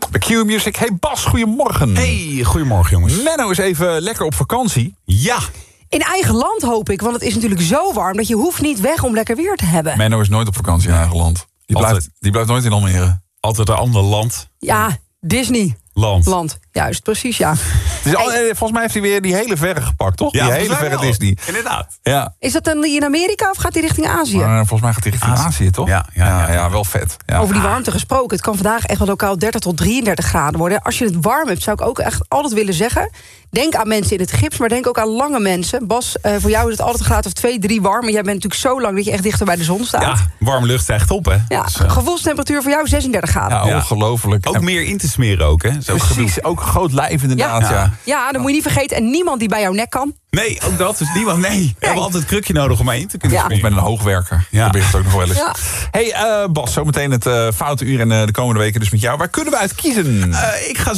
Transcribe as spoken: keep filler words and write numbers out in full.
Bij Q-Music. Hey Bas, goedemorgen. Hey, goedemorgen jongens. Menno is even lekker op vakantie. Ja. In eigen land hoop ik, want het is natuurlijk zo warm... dat je hoeft niet weg om lekker weer te hebben. Menno is nooit op vakantie in eigen land. Die blijft, die blijft nooit in Almere. Altijd een ander land. Ja, Disney. Land. Land, juist, precies, ja. Dus al, hey. Volgens mij heeft hij weer die hele verre gepakt, toch? Ja, die hele verre wel. Disney. Inderdaad. Ja. Is dat dan in Amerika of gaat hij richting Azië? Maar, volgens mij gaat hij richting Azië, Azië toch? Ja, ja, ja, ja, ja wel vet. Ja. Over die warmte gesproken. Het kan vandaag echt wel lokaal dertig tot drieëndertig graden worden. Als je het warm hebt, zou ik ook echt altijd willen zeggen... denk aan mensen in het gips, maar denk ook aan lange mensen. Bas, uh, voor jou is het altijd een graad of twee, drie warm... maar jij bent natuurlijk zo lang dat je echt dichter bij de zon staat. Ja, warme lucht stijgt op, hè. Ja, dus, uh... gevoelstemperatuur voor jou zesendertig graden. Ja, ongelooflijk. Ook meer in te smeren ook, hè. Zo Precies, gedoe. ook groot lijf inderdaad. Ja. Ja. Ja. ja, dat moet je niet vergeten. En niemand die bij jouw nek kan. Nee, ook dat. Dus niemand, nee. We hebben altijd een krukje nodig om mee in te kunnen Ja. Of smeren. met een hoogwerker. Ja. Dat ben je het ook nog wel eens. Ja. Hey uh, Bas, zometeen het uh, foute uur en uh, de komende weken dus met jou. Waar kunnen we uit kiezen? Uh, ik ga